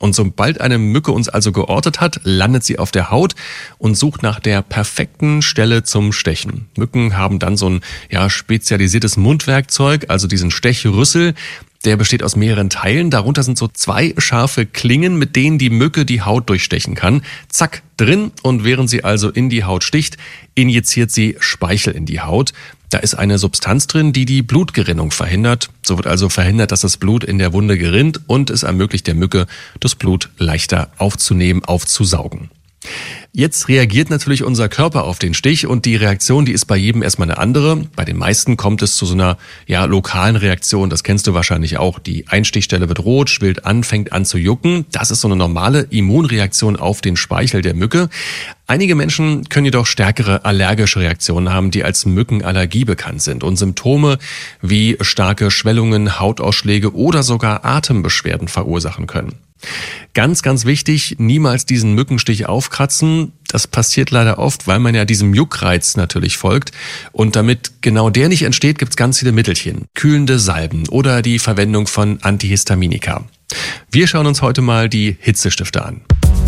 Und sobald eine Mücke uns also geortet hat, landet sie auf der Haut und sucht nach der perfekten Stelle zum Stechen. Mücken haben dann so ein spezialisiertes Mundwerkzeug, also diesen Stechrüssel. Der besteht aus mehreren Teilen. Darunter sind so 2 scharfe Klingen, mit denen die Mücke die Haut durchstechen kann. Zack, drin. Und während sie also in die Haut sticht, injiziert sie Speichel in die Haut. Da ist eine Substanz drin, die die Blutgerinnung verhindert. So wird also verhindert, dass das Blut in der Wunde gerinnt und es ermöglicht der Mücke, das Blut leichter aufzunehmen, aufzusaugen. Jetzt reagiert natürlich unser Körper auf den Stich und die Reaktion, die ist bei jedem erstmal eine andere. Bei den meisten kommt es zu so einer lokalen Reaktion, das kennst du wahrscheinlich auch. Die Einstichstelle wird rot, schwillt an, fängt an zu jucken. Das ist so eine normale Immunreaktion auf den Speichel der Mücke. Einige Menschen können jedoch stärkere allergische Reaktionen haben, die als Mückenallergie bekannt sind und Symptome wie starke Schwellungen, Hautausschläge oder sogar Atembeschwerden verursachen können. Ganz, ganz wichtig, niemals diesen Mückenstich aufkratzen. Das passiert leider oft, weil man ja diesem Juckreiz natürlich folgt. Und damit genau der nicht entsteht, gibt's ganz viele Mittelchen. Kühlende Salben oder die Verwendung von Antihistaminika. Wir schauen uns heute mal die Hitzestifte an.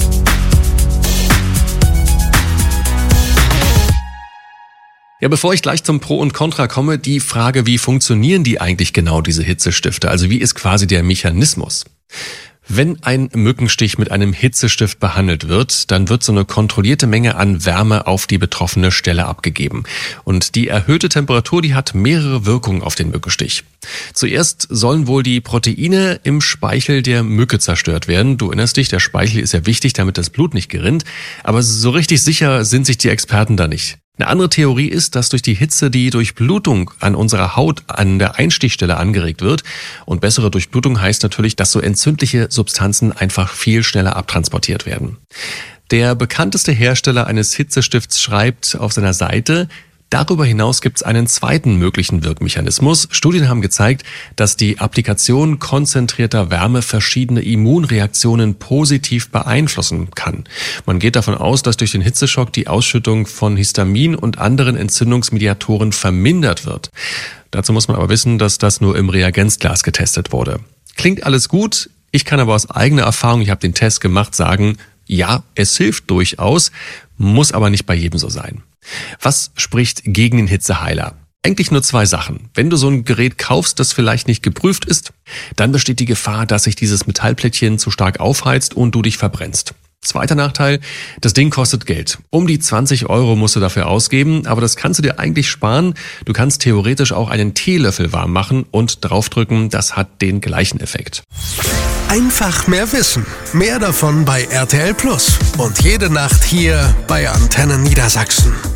Ja, bevor ich gleich zum Pro und Contra komme, die Frage, wie funktionieren die eigentlich genau, diese Hitzestifte? Also wie ist quasi der Mechanismus? Wenn ein Mückenstich mit einem Hitzestift behandelt wird, dann wird so eine kontrollierte Menge an Wärme auf die betroffene Stelle abgegeben. Und die erhöhte Temperatur, die hat mehrere Wirkungen auf den Mückenstich. Zuerst sollen wohl die Proteine im Speichel der Mücke zerstört werden. Du erinnerst dich, der Speichel ist ja wichtig, damit das Blut nicht gerinnt. Aber so richtig sicher sind sich die Experten da nicht. Eine andere Theorie ist, dass durch die Hitze die Durchblutung an unserer Haut an der Einstichstelle angeregt wird. Und bessere Durchblutung heißt natürlich, dass so entzündliche Substanzen einfach viel schneller abtransportiert werden. Der bekannteste Hersteller eines Hitzestifts schreibt auf seiner Seite: Darüber hinaus gibt es einen zweiten möglichen Wirkmechanismus. Studien haben gezeigt, dass die Applikation konzentrierter Wärme verschiedene Immunreaktionen positiv beeinflussen kann. Man geht davon aus, dass durch den Hitzeschock die Ausschüttung von Histamin und anderen Entzündungsmediatoren vermindert wird. Dazu muss man aber wissen, dass das nur im Reagenzglas getestet wurde. Klingt alles gut, ich kann aber aus eigener Erfahrung, ich habe den Test gemacht, sagen, ja, es hilft durchaus, muss aber nicht bei jedem so sein. Was spricht gegen den Hitzeheiler? Eigentlich nur 2 Sachen. Wenn du so ein Gerät kaufst, das vielleicht nicht geprüft ist, dann besteht die Gefahr, dass sich dieses Metallplättchen zu stark aufheizt und du dich verbrennst. Zweiter Nachteil, das Ding kostet Geld. Um die 20 € musst du dafür ausgeben, aber das kannst du dir eigentlich sparen. Du kannst theoretisch auch einen Teelöffel warm machen und draufdrücken, das hat den gleichen Effekt. Einfach mehr wissen. Mehr davon bei RTL Plus. Und jede Nacht hier bei Antenne Niedersachsen.